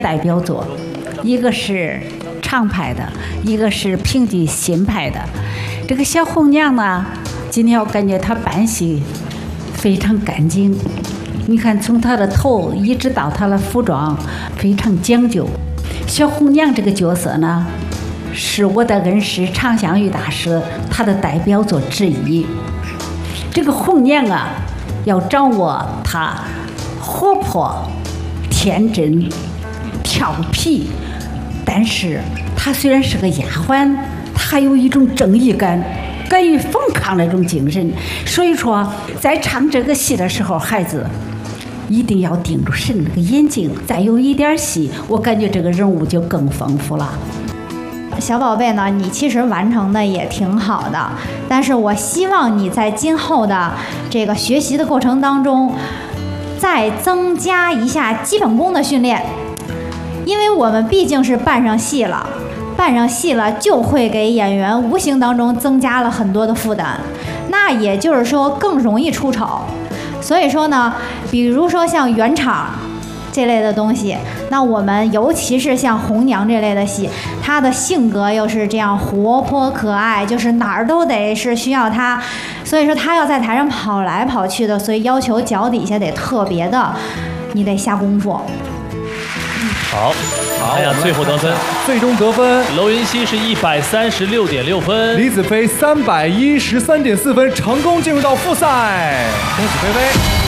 代表作，一个是唱派的，一个是评剧新派的。这个小红娘呢，今天我感觉她扮戏非常干净，你看从她的头一直到她的服装非常讲究。小红娘这个角色呢，是我的恩师常香玉大师他的代表作之一。这个红娘啊，要掌握她活泼、天真、调皮，但是她虽然是个丫鬟，她还有一种正义感，敢于反抗那种精神。所以说，在唱这个戏的时候，孩子一定要盯住神那个眼睛，再有一点戏，我感觉这个人物就更丰富了。 小宝贝呢，你其实完成的也挺好的，但是我希望你在今后的这个学习的过程当中，再增加一下基本功的训练，因为我们毕竟是扮上戏了，扮上戏了就会给演员无形当中增加了很多的负担，那也就是说更容易出丑。所以说呢，比如说像圆场这类的东西，那我们尤其是像红娘这类的戏，她的性格又是这样活泼可爱，就是哪儿都得是需要她，所以说她要在台上跑来跑去的，所以要求脚底下得特别的，你得下功夫。 好，哎呀，最后得分， 最终得分， 娄云熙是136.6分， 李子飞313.4分，成功进入到复赛，恭喜菲菲。